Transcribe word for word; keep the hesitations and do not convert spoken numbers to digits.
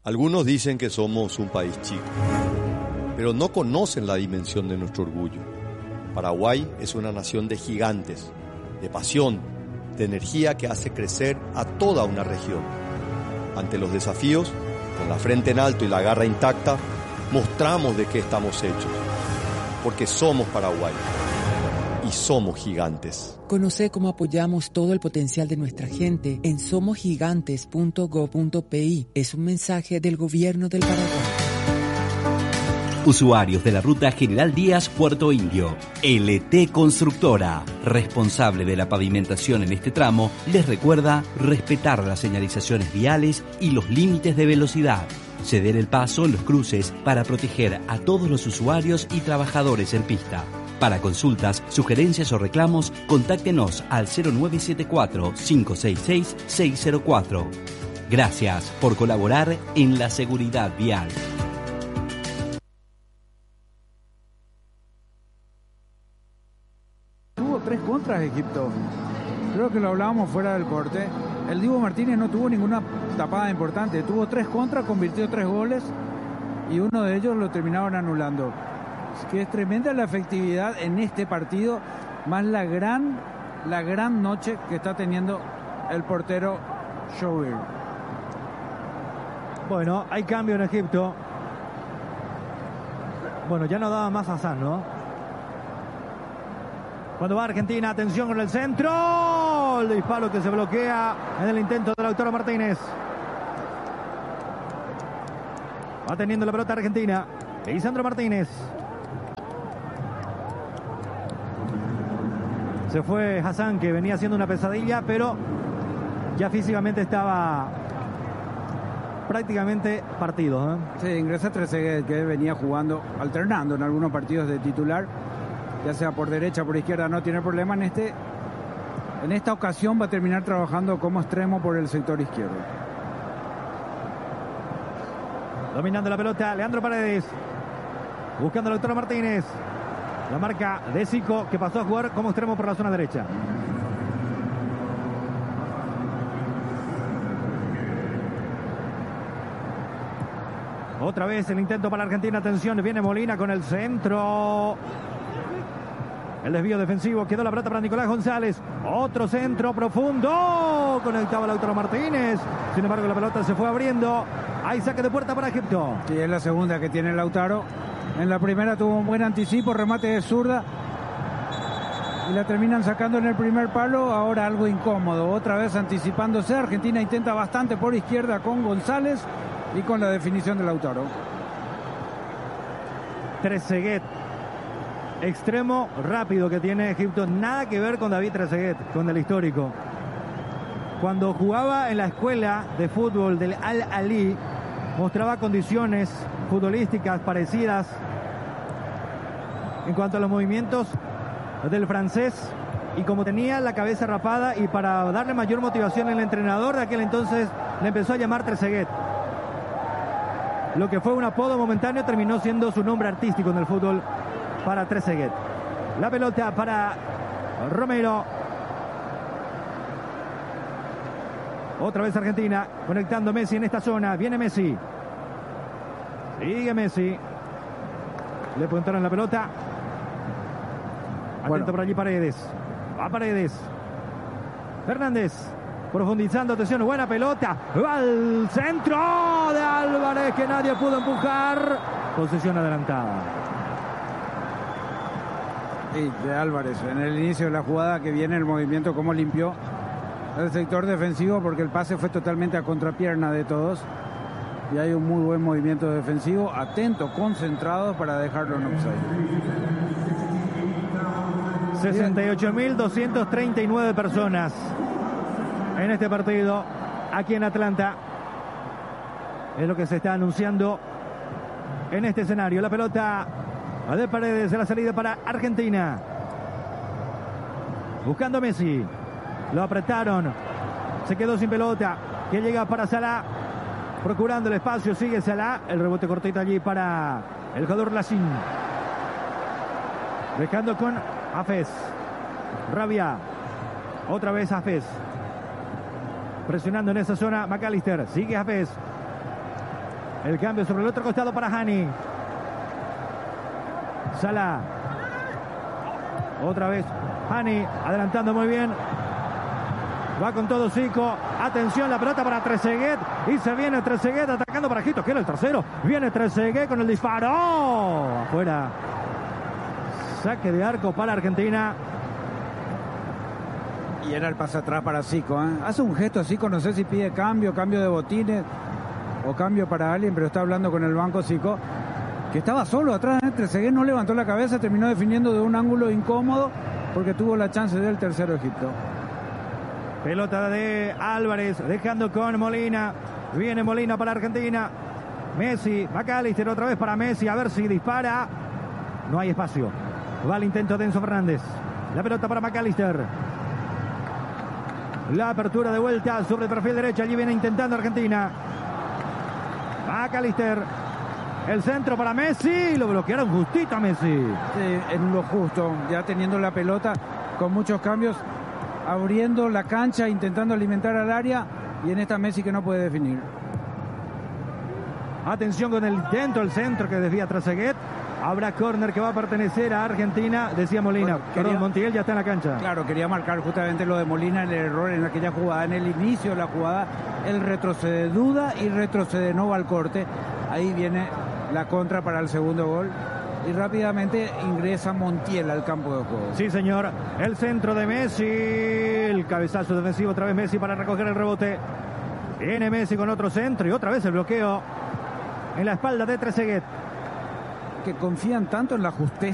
Algunos dicen que somos un país chico, pero no conocen la dimensión de nuestro orgullo. Paraguay es una nación de gigantes, de pasión, de energía que hace crecer a toda una región. Ante los desafíos, con la frente en alto y la garra intacta, mostramos de qué estamos hechos, porque somos Paraguay y somos gigantes. Conoce cómo apoyamos todo el potencial de nuestra gente en somos gigantes punto gob punto pi. Es un mensaje del Gobierno del Paraguay. Usuarios de la ruta General Díaz Puerto Indio, L T Constructora, responsable de la pavimentación en este tramo, les recuerda respetar las señalizaciones viales y los límites de velocidad, ceder el paso en los cruces para proteger a todos los usuarios y trabajadores en pista. Para consultas, sugerencias o reclamos, contáctenos al cero nueve siete cuatro, cinco seis seis, seis cero cuatro. Gracias por colaborar en la seguridad vial. Tuvo tres contras Egipto. Creo que lo hablábamos fuera del corte. El Dibu Martínez no tuvo ninguna tapada importante. Tuvo tres contras, convirtió tres goles y uno de ellos lo terminaron anulando. Es que es tremenda la efectividad en este partido, más la gran, la gran noche que está teniendo el portero Shoubir. Bueno, hay cambio en Egipto. Bueno, ya no daba más Hassan, ¿no? Cuando va Argentina, atención con el centro. El disparo que se bloquea en el intento de Lautaro Martínez. Va teniendo la pelota Argentina. Lisandro Martínez. Se fue Hassan, que venía haciendo una pesadilla, pero ya físicamente estaba prácticamente partido, ¿eh? Sí, ingresa Trezeguet, que venía jugando, alternando en algunos partidos de titular, ya sea por derecha o por izquierda, no tiene problema. En este, en esta ocasión va a terminar trabajando como extremo por el sector izquierdo. Dominando la pelota, Leandro Paredes. Buscando a Lautaro Martínez. La marca de Zico, que pasó a jugar como extremo por la zona derecha. Otra vez el intento para Argentina. Atención, viene Molina con el centro. El desvío defensivo. Quedó la pelota para Nicolás González. Otro centro profundo. Conectaba Lautaro Martínez. Sin embargo, la pelota se fue abriendo. Hay saque de puerta para Egipto. Sí, es la segunda que tiene Lautaro. En la primera tuvo un buen anticipo, remate de zurda. Y la terminan sacando en el primer palo. Ahora algo incómodo. Otra vez anticipándose. Argentina intenta bastante por izquierda con González. Y con la definición de Lautaro. Trezeguet. Extremo rápido que tiene Egipto. Nada que ver con David Trezeguet, con el histórico. Cuando jugaba en la escuela de fútbol del Al-Ali, mostraba condiciones futbolísticas parecidas en cuanto a los movimientos del francés, y como tenía la cabeza rapada, y para darle mayor motivación, el entrenador de aquel entonces le empezó a llamar Trezeguet. Lo que fue un apodo momentáneo terminó siendo su nombre artístico en el fútbol para Trezeguet. La pelota para Romero. Otra vez Argentina conectando Messi en esta zona. Viene Messi. Sigue Messi. Le apuntaron la pelota. Atento bueno. Por allí Paredes. Va Paredes. Fernández. Profundizando, atención, buena pelota. Va al centro de Álvarez, que nadie pudo empujar. Posesión adelantada. Sí, de Álvarez. En el inicio de la jugada que viene el movimiento, cómo limpió el sector defensivo, porque el pase fue totalmente a contrapierna de todos. Y hay un muy buen movimiento defensivo, atento, concentrado para dejarlo en offside. sesenta y ocho mil doscientas treinta y nueve personas en este partido aquí en Atlanta. Es lo que se está anunciando en este escenario. La pelota de Paredes de la salida para Argentina. Buscando a Messi. Lo apretaron. Se quedó sin pelota. Que llega para Salah. Procurando el espacio. Sigue Salah. El rebote cortito allí para el jugador Lacín. Dejando con Hafez. Rabia. Otra vez Hafez. Presionando en esa zona McAllister. Sigue Hafez. El cambio sobre el otro costado para Hani. Salah. Otra vez Hani adelantando muy bien. Va con todo Zico. Atención, la pelota para Trezeguet. Y se viene Trezeguet atacando para Quito, que era el tercero. Viene Trezeguet con el disparo. Afuera. Saque de arco para Argentina. Y era el pase atrás para Zico, ¿eh? Hace un gesto Zico, no sé si pide cambio, cambio de botines o cambio para alguien, pero está hablando con el banco Zico, que estaba solo atrás, ¿eh? Trezeguet no levantó la cabeza, terminó definiendo de un ángulo incómodo porque tuvo la chance del tercero Egipto. Pelota de Álvarez, dejando con Molina. Viene Molina para Argentina. Messi, McAllister otra vez para Messi, a ver si dispara. No hay espacio. Va al intento de Enzo Fernández. La pelota para McAllister. La apertura de vuelta sobre el perfil derecho. Allí viene intentando Argentina. McAllister. El centro para Messi. Lo bloquearon justito a Messi. Sí, en lo justo. Ya teniendo la pelota con muchos cambios. Abriendo la cancha, intentando alimentar al área. Y en esta Messi que no puede definir. Atención con el intento. El centro que desvía Trezeguet. Habrá córner que va a pertenecer a Argentina, decía Molina. Bueno, quería, Perdón, Montiel ya está en la cancha. Claro, quería marcar justamente lo de Molina, el error en aquella jugada, en el inicio de la jugada. Él retrocede, duda y retrocede, no va al corte. Ahí viene la contra para el segundo gol. Y rápidamente ingresa Montiel al campo de juego. Sí, señor. El centro de Messi. El cabezazo defensivo, otra vez Messi para recoger el rebote. Viene Messi con otro centro y otra vez el bloqueo en la espalda de Trezeguet. Que confían tanto en la justeza